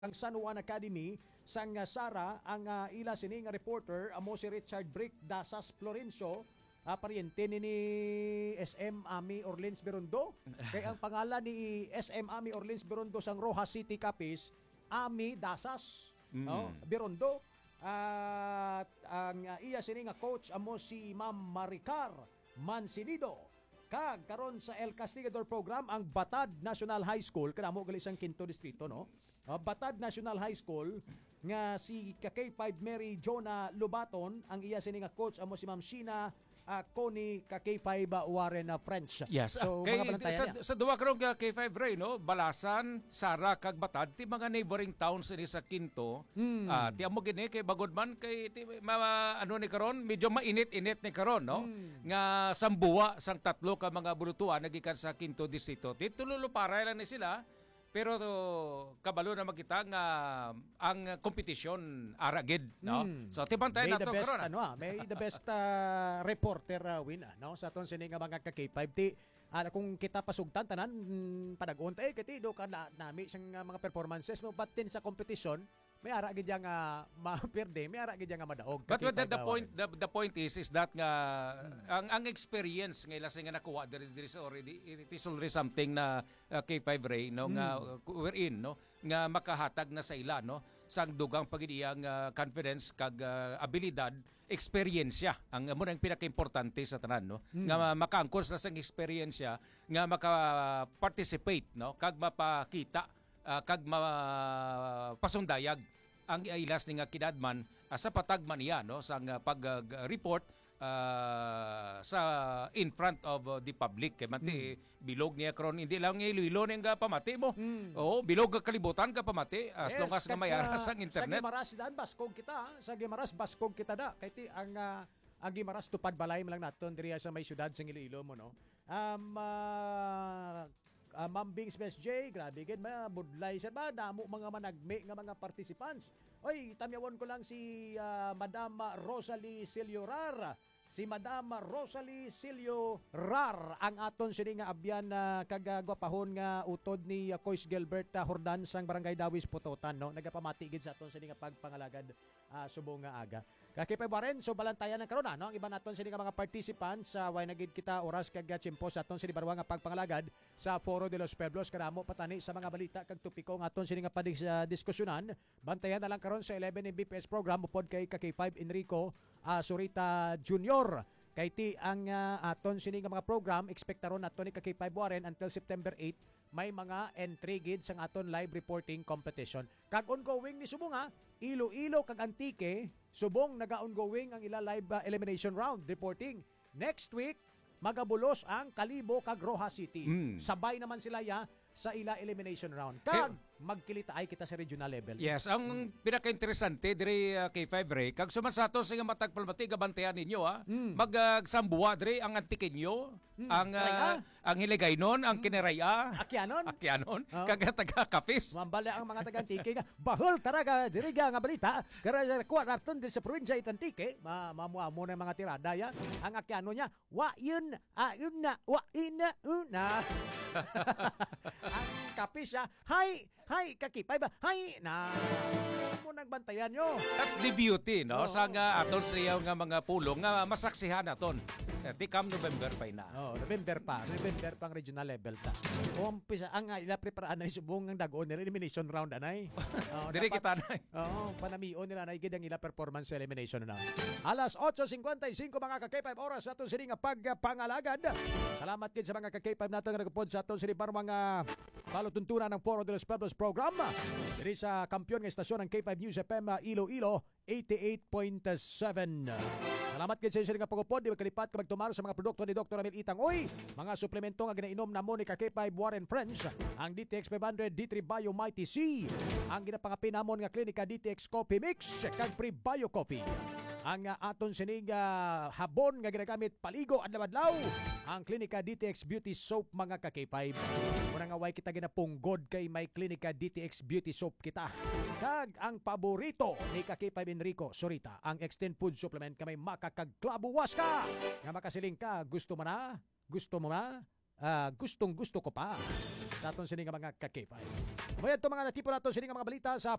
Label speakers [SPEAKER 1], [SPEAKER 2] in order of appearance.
[SPEAKER 1] ang San Juan Academy sang Sara ang ila sini nga reporter amo si Richard Brick Dasas Florencio, pariente ni SM Ami Orleans Berondo. Kay ang pangalan ni SM Ami Orleans Berondo sang Rojas City Capiz, Ami Dasas Berondo. At ang iya sini nga coach amo si Ma'am Maricar Mansinido. Kag karon sa El Castigador program ang Batad National High School kanamo gali sang Quinto Distrito, no? Batad National High School nga si K5 Mary Jonah Lubaton ang iya sini nga coach amo si Ma'am Sheena Connie K5 Warren French.
[SPEAKER 2] Yes.
[SPEAKER 1] So mga bantayan
[SPEAKER 2] sa duwa karong K5 Ray, no, Balasan, Sara kag Batad ti mga neighboring towns ni sa Quinto. Ti amo gini kay bagod man kay ti ano ni karon medyo mainit-init ni karon, no. Nga sambuwa sang tatlo ka mga bulutuan nagikan sa Quinto Distrito. Ti tululuparay lang ni sila. Pero kabalo na makita nga ang kompetisyon aragid, no? So tibantay nato karon.
[SPEAKER 1] May the best reporter win no sa aton sini nga mga ka-K5 ti kung kita pasugtan tanan padagon kiti do ka nami sang mga performances mo batin sa kompetisyon may ara gid nga ma-perde, may ara gid nga madaog.
[SPEAKER 2] But the point is that nga ang experience nga lasing nga nakuha there is already it is already something na K5 Ray, no, nga we're in, no, nga makahatag na sa ila, no, sang dugang pagidiyang confidence kag abilidad, eksperyensya ang mo ang pinaka-importante sa tanan, no, nga makaangkos na sang eksperyensya nga maka-participate, no, kag mapakita kag pasundayag ang ilas ni nga kidadman sa patagman niya, no, sang pag-report sa in front of the public kay mati bilog niya karon hindi lang ilo nga pamati mo. Bilog ka kalibutan ka pamati as long as nga may aras ang internet.
[SPEAKER 1] Sa Gimaras dan baskog kita, sa Gimaras baskog kita da kay ti ang Gimaras tupad balay man lang naton diri sa may syudad sa Iloilo mo, no. Ma'am Bings Best J, grabe gid mga budlay sa ba damo mga managmi nga mga participants. Oy, tamyawon ko lang si Madam Rosalie Siliorar. Si Madam Rosalie Siliorar ang aton sini nga abyan kagagwapahon nga utod ni Coach Gilbert Hordan sang Barangay Dawis Putotan, no. Nagapamati gid sa aton sini nga pagpangalagad subong nga aga. Kakipay Warren, so balantayan ng karon, no? Ang iba naton sini nga mga participants way nagid kita oras kag tiyempo sa aton sini barwa nga pagpangalagad sa Foro de los Pueblos kanamo patani sa mga balita kag topiko nga aton sini nga diskusyonan. Bantayan na lang karon sa 11 Mbps program upod kay K5 Enrico Surita Jr. Kay ti ang aton sini nga mga program ekspektaron naton ni K5 Warren until September 8 may mga entry gid sang aton live reporting competition. Kag ongoing ni subong Iloilo kag Antique subong naga-ongoing ang ila live elimination round reporting. Next week magabulos ang Kalibo kag Rojas City. Sabay naman sila sa ila elimination round. Kag magkilita ay kita sa regional level.
[SPEAKER 2] Yes, ang pinaka-interesante diri K5 Ray, kag sumasato sa nga matag palmati gabantayan ninyo magsambuwa diri ang Antiqueño, ang Hiligaynon, ang Kineraya, Akyanon, kag taga Capiz.
[SPEAKER 1] Mambala ang mga taga Antique nga bahol taraga diri nga balita kara kuha naton din sa probinsya Antique, mamuamo na mga tirada ang Akyano niya, wa yun una. Ang Capiz hi kakipay ba? Hi na mo nagbantayan nyo.
[SPEAKER 2] That's the beauty, no? Sa nga aton siya nga mga pulong nga masaksihan naton. Tikam November pa na.
[SPEAKER 1] November pa ang regional level ta. Umpisa ang ila preparaan na subong ang dagon nila elimination round anay.
[SPEAKER 2] Diri kita nay.
[SPEAKER 1] Panamion nila nay gid ang ila performance sa elimination na. Alas 8:55 mga ka-K5 oras sa aton sini nga pagpangalagad. Salamat gid sa mga ka-K5 nato nga nagpod sa aton sini para mga palutuntunan ng Foro de los Pueblos program. Diri sa kampiyon nga istasyon ng K5 News FM Iloilo 88.7. Salamat gid sa inyo nga pagupod di magkalipat ka magtumaro sa mga produkto ni Dr. Amel Itang. Mga suplemento nga ginainom na mo ni K5 Warren Friends, ang DTX 500 D3 Bio Mighty C, ang ginapangapin namon nga klinika DTX Coffee Mix kag Pre-Bio Coffee. Ang aton sinig habon nga ginagamit paligo adlaw-adlaw, ang klinika DTX Beauty Soap mga ka-K5. Muna nga way kita ginapunggod kay may klinika DTX Beauty Soap kita. Kag ang paborito ni K5 Enrico Surita, ang Extend Food Supplement kamay makakagklabuwas ka nga makasiling ka. Gusto mo na gustong-gusto ko pa sa aton sini nga mga ka-K5. Mayad to mga natipo naton sini nga mga balita sa